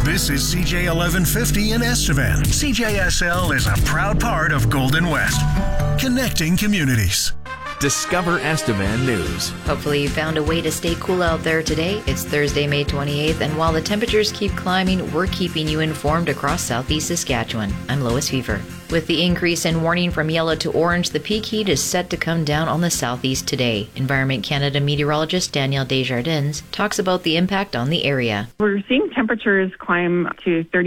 This is CJ 1150 in Estevan. CJSL is a proud part of Golden West, connecting communities. Discover Estevan News. Hopefully you found a way to stay cool out there today. It's Thursday, May 28th, and while the temperatures keep climbing, we're keeping you informed across southeast Saskatchewan. I'm Lois Fever. With the increase in warning from yellow to orange, the peak heat is set to come down on the southeast today. Environment Canada meteorologist Danielle Desjardins talks about the impact on the area. We're seeing temperatures climb to 30